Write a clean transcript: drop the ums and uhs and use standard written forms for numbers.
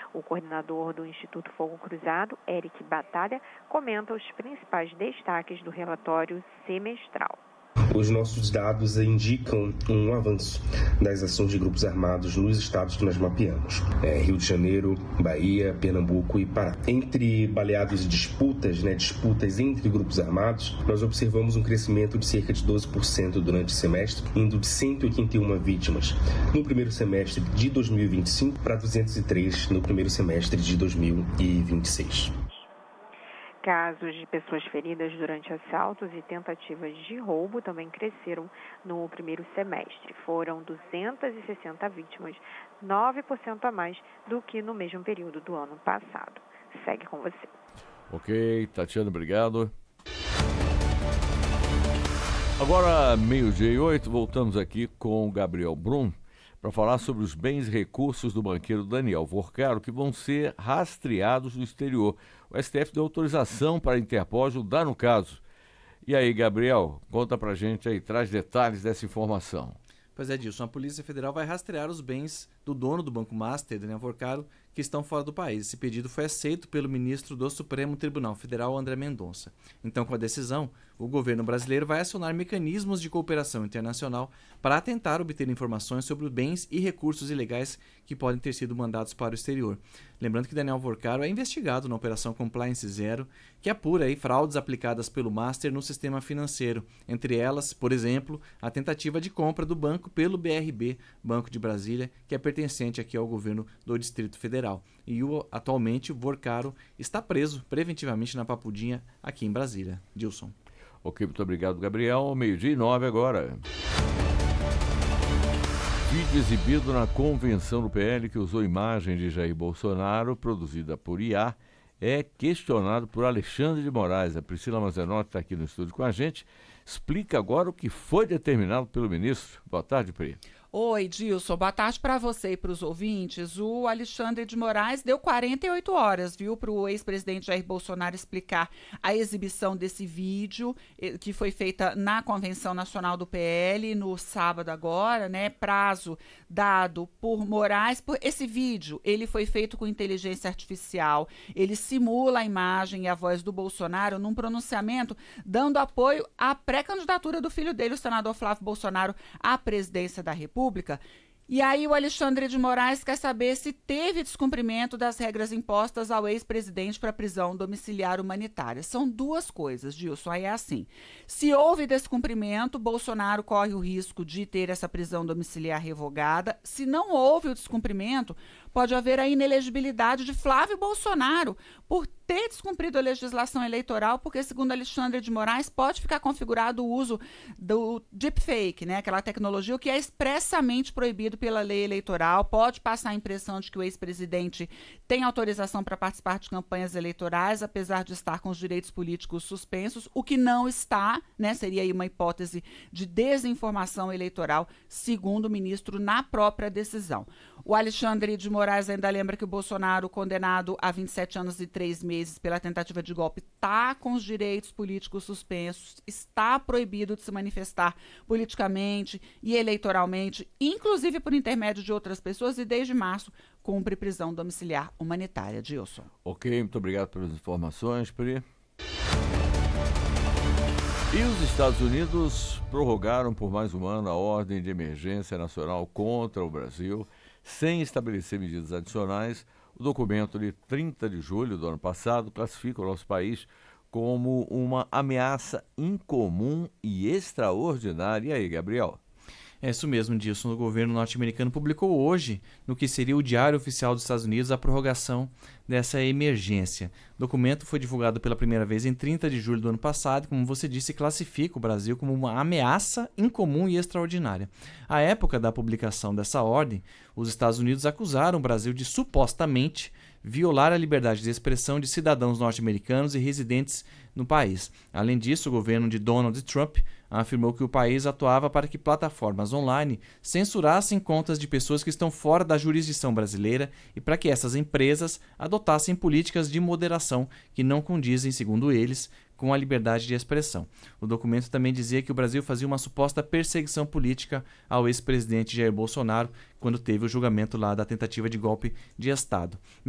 O coordenador do Instituto Fogo Cruzado, Eric Batalha, comenta os principais destaques do relatório semestral. Os nossos dados indicam um avanço das ações de grupos armados nos estados que nós mapeamos. Rio de Janeiro, Bahia, Pernambuco e Pará. Entre baleados e disputas entre grupos armados, nós observamos um crescimento de cerca de 12% durante o semestre, indo de 181 vítimas no primeiro semestre de 2025 para 203 no primeiro semestre de 2026. Casos de pessoas feridas durante assaltos e tentativas de roubo também cresceram no primeiro semestre. Foram 260 vítimas, 9% a mais do que no mesmo período do ano passado. Segue com você. Ok, Tatiana, obrigado. Agora, 12:08, voltamos aqui com o Gabriel Brum para falar sobre os bens e recursos do banqueiro Daniel Vorcaro que vão ser rastreados no exterior. O STF deu autorização para a Interpol ajudar no caso. E aí, Gabriel, conta pra gente aí, traz detalhes dessa informação. Pois é, Dilson, a Polícia Federal vai rastrear os bens do dono do Banco Master, Daniel Vorcaro, que estão fora do país. Esse pedido foi aceito pelo ministro do Supremo Tribunal Federal, André Mendonça. Então, com a decisão, o governo brasileiro vai acionar mecanismos de cooperação internacional para tentar obter informações sobre os bens e recursos ilegais que podem ter sido mandados para o exterior. Lembrando que Daniel Vorcaro é investigado na Operação Compliance Zero, que apura aí fraudes aplicadas pelo Master no sistema financeiro. Entre elas, por exemplo, a tentativa de compra do banco pelo BRB, Banco de Brasília, que é pertencente aqui ao governo do Distrito Federal. E atualmente o Vorcaro está preso preventivamente na Papudinha, aqui em Brasília. Dilson. Ok, muito obrigado, Gabriel. 12:09 agora. Vídeo exibido na convenção do PL que usou imagem de Jair Bolsonaro, produzida por IA, é questionado por Alexandre de Moraes. A Priscila Mazenotti está aqui no estúdio com a gente. Explica agora o que foi determinado pelo ministro. Boa tarde, Pri. Oi, Dilson. Boa tarde para você e para os ouvintes. O Alexandre de Moraes deu 48 horas, viu, para o ex-presidente Jair Bolsonaro explicar a exibição desse vídeo que foi feita na Convenção Nacional do PL no sábado agora, né? Prazo dado por Moraes. Esse vídeo, ele foi feito com inteligência artificial. Ele simula a imagem e a voz do Bolsonaro num pronunciamento dando apoio à pré-candidatura do filho dele, o senador Flávio Bolsonaro, à presidência da República. E aí o Alexandre de Moraes quer saber se teve descumprimento das regras impostas ao ex-presidente para prisão domiciliar humanitária. São duas coisas, Dilson. Aí é assim, se houve descumprimento, Bolsonaro corre o risco de ter essa prisão domiciliar revogada. Se não houve o descumprimento, pode haver a inelegibilidade de Flávio Bolsonaro por ter descumprido a legislação eleitoral, porque, segundo Alexandre de Moraes, pode ficar configurado o uso do deepfake, né? Aquela tecnologia que é expressamente proibido pela lei eleitoral, pode passar a impressão de que o ex-presidente tem autorização para participar de campanhas eleitorais, apesar de estar com os direitos políticos suspensos, o que não está, né? Seria aí uma hipótese de desinformação eleitoral, segundo o ministro, na própria decisão. O Alexandre de Moraes ainda lembra que o Bolsonaro, condenado a 27 anos e 3 meses pela tentativa de golpe, está com os direitos políticos suspensos, está proibido de se manifestar politicamente e eleitoralmente, inclusive por intermédio de outras pessoas, e desde março cumpre prisão domiciliar humanitária. Dilson. Ok, muito obrigado pelas informações, Pri. E os Estados Unidos prorrogaram por mais um ano a ordem de emergência nacional contra o Brasil, sem estabelecer medidas adicionais. O documento de 30 de julho do ano passado classifica o nosso país como uma ameaça incomum e extraordinária. E aí, Gabriel? É isso mesmo, Dilson. O governo norte-americano publicou hoje, no que seria o Diário Oficial dos Estados Unidos, a prorrogação dessa emergência. O documento foi divulgado pela primeira vez em 30 de julho do ano passado e, como você disse, classifica o Brasil como uma ameaça incomum e extraordinária. À época da publicação dessa ordem, os Estados Unidos acusaram o Brasil de supostamente violar a liberdade de expressão de cidadãos norte-americanos e residentes no país. Além disso, o governo de Donald Trump afirmou que o país atuava para que plataformas online censurassem contas de pessoas que estão fora da jurisdição brasileira e para que essas empresas adotassem políticas de moderação que não condizem, segundo eles, com a liberdade de expressão. O documento também dizia que o Brasil fazia uma suposta perseguição política ao ex-presidente Jair Bolsonaro quando teve o julgamento lá da tentativa de golpe de Estado.